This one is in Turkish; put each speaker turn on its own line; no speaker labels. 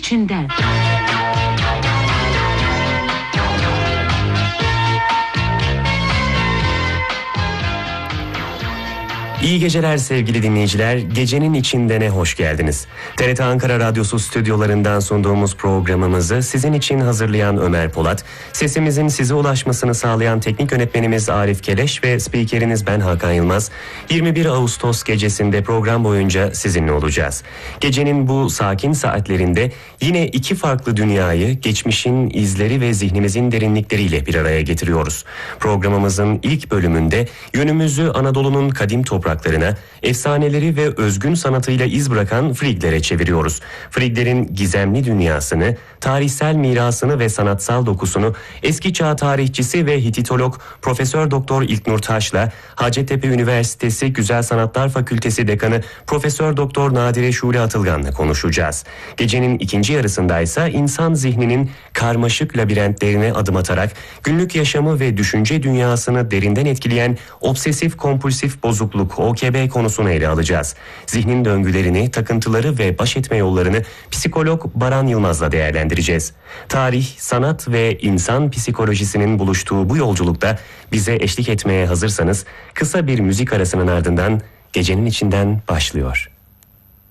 içinden.
İyi geceler sevgili dinleyiciler. Gecenin içindene hoş geldiniz. TRT Ankara Radyosu stüdyolarından sunduğumuz programımızı sizin için hazırlayan Ömer Polat, sesimizin size ulaşmasını sağlayan teknik yönetmenimiz Arif Keleş ve spikeriniz ben Hakan Yılmaz. 21 Ağustos gecesinde program boyunca sizinle olacağız. Gecenin bu sakin saatlerinde yine iki farklı dünyayı geçmişin izleri ve zihnimizin derinlikleriyle bir araya getiriyoruz. Programımızın ilk bölümünde yönümüzü Anadolu'nun kadim topraklarına, efsaneleri ve özgün sanatıyla iz bırakan Friglere çeviriyoruz. Friglerin gizemli dünyasını, tarihsel mirasını ve sanatsal dokusunu eski çağ tarihçisi ve Hititolog Profesör Doktor İlknur Taş'la Hacettepe Üniversitesi Güzel Sanatlar Fakültesi Dekanı Profesör Doktor Nadire Şule Atılgan'la konuşacağız. Gecenin ikinci yarısındaysa insan zihninin karmaşık labirentlerine adım atarak günlük yaşamı ve düşünce dünyasını derinden etkileyen obsesif kompulsif bozukluk OKB konusunu ele alacağız. Zihnin döngülerini, takıntıları ve baş etme yollarını psikolog Baran Yılmaz'la değerlendireceğiz. Tarih, sanat ve insan psikolojisinin buluştuğu bu yolculukta bize eşlik etmeye hazırsanız kısa bir müzik arasının ardından Gecenin içinden başlıyor.